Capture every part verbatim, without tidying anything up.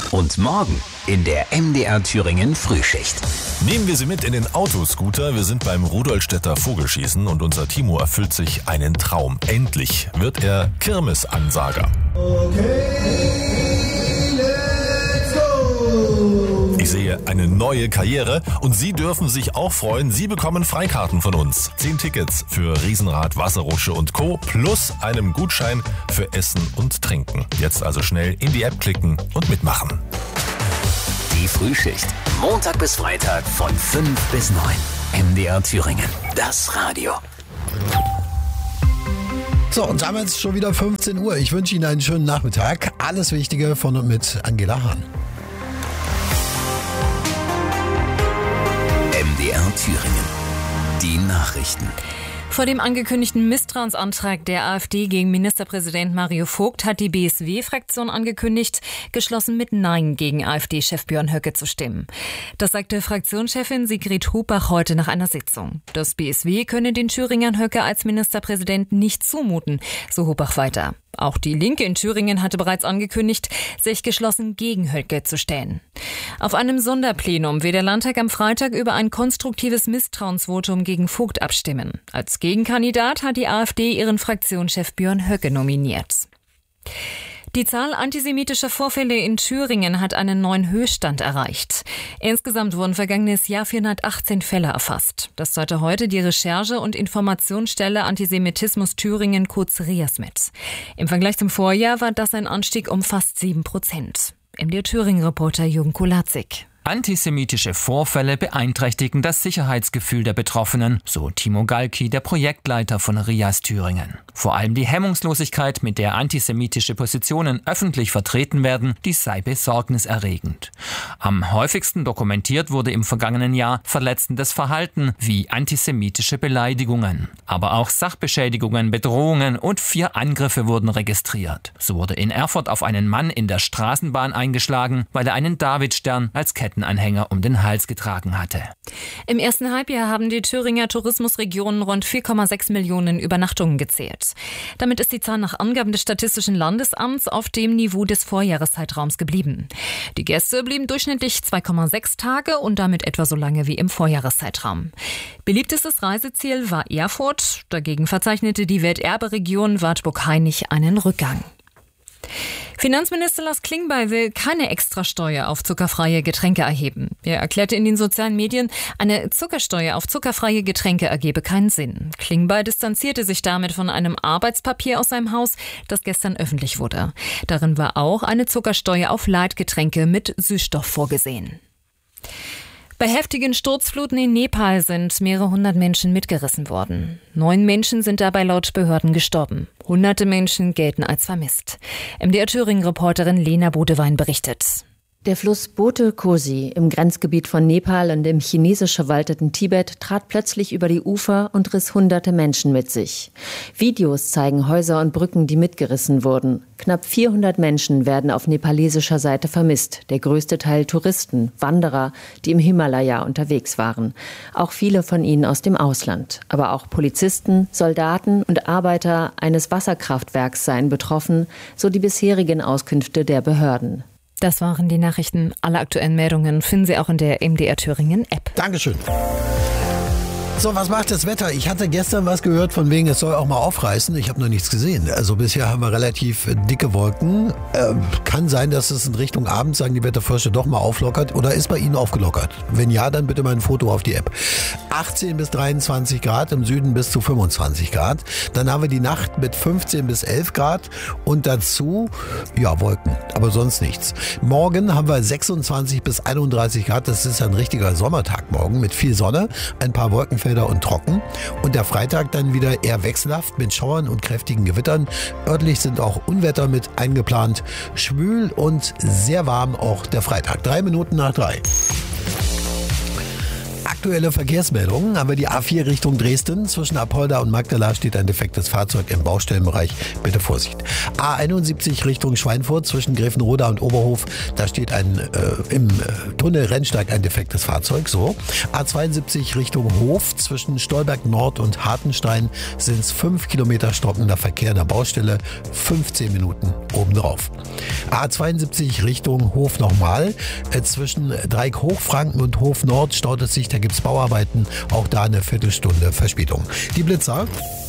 Und morgen in der M D R Thüringen Frühschicht. Nehmen wir Sie mit in den Autoscooter. Wir sind beim Rudolstädter Vogelschießen und unser Timo erfüllt sich einen Traum. Endlich wird er Kirmesansager. Okay, let's go! Ich sehe eine neue Karriere und Sie dürfen sich auch freuen. Sie bekommen Freikarten von uns. Zehn Tickets für Riesenrad, Wasserrutsche und Co. plus einem Gutschein für Essen und Trinken. Jetzt also schnell in die App klicken und mitmachen. Die Frühschicht. Montag bis Freitag von fünf bis neun. M D R Thüringen. Das Radio. So, und damit ist schon wieder fünfzehn Uhr. Ich wünsche Ihnen einen schönen Nachmittag. Alles Wichtige von und mit Angela Hahn. M D R Thüringen. Die Nachrichten. Vor dem angekündigten Misstrauensantrag der AfD gegen Ministerpräsident Mario Vogt hat die B S W-Fraktion angekündigt, geschlossen mit Nein gegen AfD-Chef Björn Höcke zu stimmen. Das sagte Fraktionschefin Sigrid Hubach heute nach einer Sitzung. Das B S W könne den Thüringern Höcke als Ministerpräsident nicht zumuten, so Hubach weiter. Auch die Linke in Thüringen hatte bereits angekündigt, sich geschlossen gegen Höcke zu stellen. Auf einem Sonderplenum will der Landtag am Freitag über ein konstruktives Misstrauensvotum gegen Vogt abstimmen. Als Gegenkandidat hat die AfD ihren Fraktionschef Björn Höcke nominiert. Die Zahl antisemitischer Vorfälle in Thüringen hat einen neuen Höchststand erreicht. Insgesamt wurden vergangenes Jahr vierhundertachtzehn Fälle erfasst. Das teilte heute die Recherche- und Informationsstelle Antisemitismus Thüringen, kurz RIAS, mit. Im Vergleich zum Vorjahr war das ein Anstieg um fast sieben Prozent. M D R Thüringen-Reporter Jürgen Kolazik. Antisemitische Vorfälle beeinträchtigen das Sicherheitsgefühl der Betroffenen, so Timo Galki, der Projektleiter von RIAS Thüringen. Vor allem die Hemmungslosigkeit, mit der antisemitische Positionen öffentlich vertreten werden, die sei besorgniserregend. Am häufigsten dokumentiert wurde im vergangenen Jahr verletzendes Verhalten wie antisemitische Beleidigungen. Aber auch Sachbeschädigungen, Bedrohungen und vier Angriffe wurden registriert. So wurde in Erfurt auf einen Mann in der Straßenbahn eingeschlagen, weil er einen Davidstern als Kettenanhänger um den Hals getragen hatte. Im ersten Halbjahr haben die Thüringer Tourismusregionen rund vier Komma sechs Millionen Übernachtungen gezählt. Damit ist die Zahl nach Angaben des Statistischen Landesamts auf dem Niveau des Vorjahreszeitraums geblieben. Die Gäste blieben durchschnittlich zwei Komma sechs Tage und damit etwa so lange wie im Vorjahreszeitraum. Beliebtestes Reiseziel war Erfurt. Dagegen verzeichnete die Welterbe-Region Wartburg-Hainich einen Rückgang. Finanzminister Lars Klingbeil will keine Extrasteuer auf zuckerfreie Getränke erheben. Er erklärte in den sozialen Medien, eine Zuckersteuer auf zuckerfreie Getränke ergebe keinen Sinn. Klingbeil distanzierte sich damit von einem Arbeitspapier aus seinem Haus, das gestern öffentlich wurde. Darin war auch eine Zuckersteuer auf Leitgetränke mit Süßstoff vorgesehen. Bei heftigen Sturzfluten in Nepal sind mehrere hundert Menschen mitgerissen worden. Neun Menschen sind dabei laut Behörden gestorben. Hunderte Menschen gelten als vermisst. M D R Thüringen-Reporterin Lena Bodewein berichtet. Der Fluss Bote Kosi im Grenzgebiet von Nepal und im chinesisch verwalteten Tibet trat plötzlich über die Ufer und riss hunderte Menschen mit sich. Videos zeigen Häuser und Brücken, die mitgerissen wurden. Knapp vierhundert Menschen werden auf nepalesischer Seite vermisst. Der größte Teil Touristen, Wanderer, die im Himalaya unterwegs waren. Auch viele von ihnen aus dem Ausland. Aber auch Polizisten, Soldaten und Arbeiter eines Wasserkraftwerks seien betroffen, so die bisherigen Auskünfte der Behörden. Das waren die Nachrichten. Alle aktuellen Meldungen finden Sie auch in der M D R Thüringen App. Dankeschön. So, was macht das Wetter? Ich hatte gestern was gehört von wegen, es soll auch mal aufreißen. Ich habe noch nichts gesehen. Also bisher haben wir relativ dicke Wolken. Äh, kann sein, dass es in Richtung Abend, sagen die Wetterforscher, doch mal auflockert. Oder ist bei Ihnen aufgelockert? Wenn ja, dann bitte mal ein Foto auf die App. achtzehn bis dreiundzwanzig Grad, im Süden bis zu fünfundzwanzig Grad. Dann haben wir die Nacht mit fünfzehn bis elf Grad und dazu, ja, Wolken, aber sonst nichts. Morgen haben wir sechsundzwanzig bis einunddreißig Grad. Das ist ein richtiger Sommertag morgen mit viel Sonne, ein paar Wolkenfelder und trocken. Und der Freitag dann wieder eher wechselhaft mit Schauern und kräftigen Gewittern. Örtlich sind auch Unwetter mit eingeplant. Schwül und sehr warm auch der Freitag. Drei Minuten nach drei. Aktuelle Verkehrsmeldungen haben wir die A vier Richtung Dresden. Zwischen Apolda und Magdala steht ein defektes Fahrzeug im Baustellenbereich. Bitte Vorsicht. A einundsiebzig Richtung Schweinfurt zwischen Grevenroda und Oberhof. Da steht ein äh, im Tunnel Rennsteig ein defektes Fahrzeug. So. A zweiundsiebzig Richtung Hof zwischen Stolberg Nord und Hartenstein sind es fünf Kilometer stockender Verkehr in der Baustelle. fünfzehn Minuten obendrauf. A zweiundsiebzig Richtung Hof nochmal. Äh, zwischen Dreieck Hochfranken und Hof Nord staut es sich. Da gibt es Bauarbeiten. Auch da eine Viertelstunde Verspätung. Die Blitzer.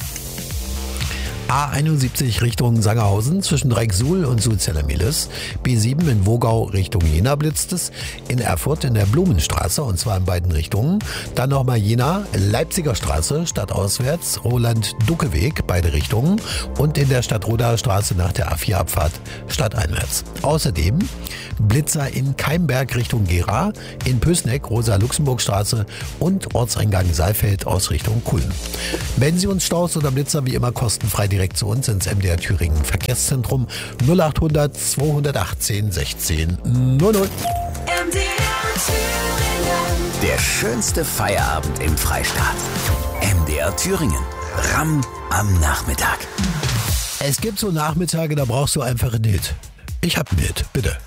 A einundsiebzig Richtung Sangerhausen zwischen Dreieck-Suhl und Suhl-Zellermilis. B sieben in Wogau Richtung Jena blitzt es. In Erfurt in der Blumenstraße und zwar in beiden Richtungen. Dann nochmal Jena, Leipziger Straße stadtauswärts, Roland-Ducke-Weg, beide Richtungen. Und in der Stadtrodaer Straße nach der A vier Abfahrt stadteinwärts. Außerdem Blitzer in Keimberg Richtung Gera, in Pößneck Rosa-Luxemburg-Straße und Ortseingang Saalfeld aus Richtung Kulm. Wenn Sie uns Staus oder Blitzer wie immer kostenfrei direkt zu uns ins M D R Thüringen Verkehrszentrum null achthundert zweihundertachtzehn sechzehn null null. M D R Thüringen. Der schönste Feierabend im Freistaat. M D R Thüringen. Ramm am Nachmittag. Es gibt so Nachmittage, da brauchst du einfach einen Hit. Ich hab einen Hit, bitte.